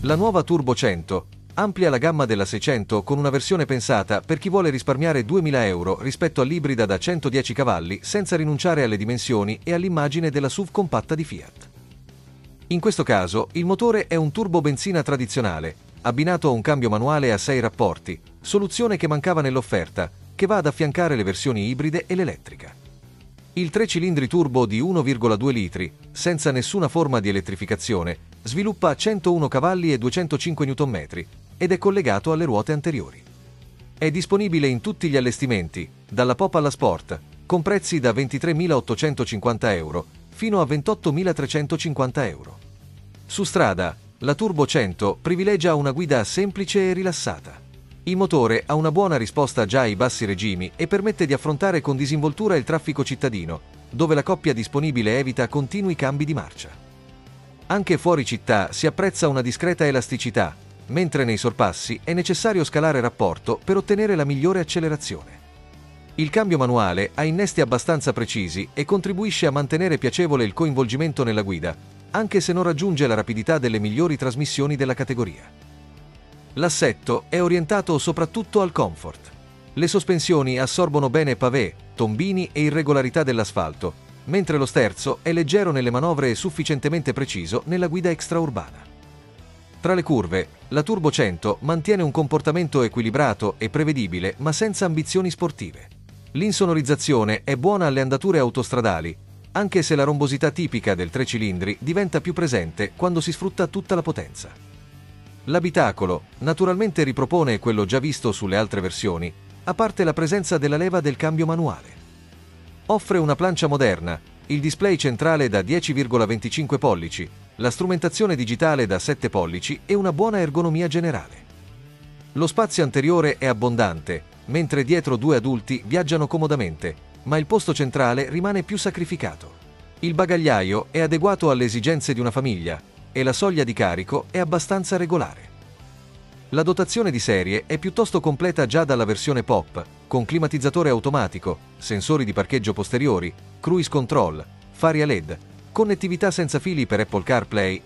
La nuova Turbo 100 amplia la gamma della 600 con una versione pensata per chi vuole risparmiare 2.000 euro rispetto all'ibrida da 110 cavalli senza rinunciare alle dimensioni e all'immagine della SUV compatta di Fiat. In questo caso, il motore è un turbo benzina tradizionale, abbinato a un cambio manuale a 6 rapporti, soluzione che mancava nell'offerta, che va ad affiancare le versioni ibride e l'elettrica. Il 3 cilindri turbo di 1,2 litri, senza nessuna forma di elettrificazione, sviluppa 101 cavalli e 205 Nm ed è collegato alle ruote anteriori. È disponibile in tutti gli allestimenti, dalla Pop alla Sport, con prezzi da 23.850 euro fino a 28.350 euro. Su strada, la Turbo 100 privilegia una guida semplice e rilassata. Il motore ha una buona risposta già ai bassi regimi e permette di affrontare con disinvoltura il traffico cittadino, dove la coppia disponibile evita continui cambi di marcia. Anche fuori città si apprezza una discreta elasticità, mentre nei sorpassi è necessario scalare rapporto per ottenere la migliore accelerazione. Il cambio manuale ha innesti abbastanza precisi e contribuisce a mantenere piacevole il coinvolgimento nella guida, anche se non raggiunge la rapidità delle migliori trasmissioni della categoria. L'assetto è orientato soprattutto al comfort. Le sospensioni assorbono bene pavé, tombini e irregolarità dell'asfalto, mentre lo sterzo è leggero nelle manovre e sufficientemente preciso nella guida extraurbana. Tra le curve, la Turbo 100 mantiene un comportamento equilibrato e prevedibile ma senza ambizioni sportive. L'insonorizzazione è buona alle andature autostradali, anche se la rombosità tipica del 3 cilindri diventa più presente quando si sfrutta tutta la potenza. L'abitacolo naturalmente ripropone quello già visto sulle altre versioni, a parte la presenza della leva del cambio manuale. Offre una plancia moderna, il display centrale da 10,25 pollici, la strumentazione digitale da 7 pollici e una buona ergonomia generale. Lo spazio anteriore è abbondante, mentre dietro 2 adulti viaggiano comodamente, ma il posto centrale rimane più sacrificato. Il bagagliaio è adeguato alle esigenze di una famiglia e la soglia di carico è abbastanza regolare. La dotazione di serie è piuttosto completa già dalla versione Pop, con climatizzatore automatico, sensori di parcheggio posteriori, cruise control, fari a LED, connettività senza fili per Apple CarPlay